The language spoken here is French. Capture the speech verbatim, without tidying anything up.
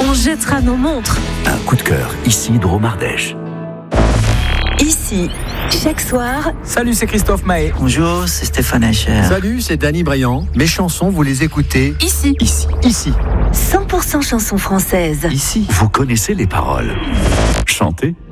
on jettera nos montres. Un coup de cœur, ici Dromardèche. Ici, chaque soir. Salut, c'est Christophe Maé. Bonjour, c'est Stéphane Echer. Salut, c'est Danny Briand. Mes chansons, vous les écoutez Ici. Ici. Ici. cent pour cent chansons françaises. Ici. Vous connaissez les paroles. Chantez.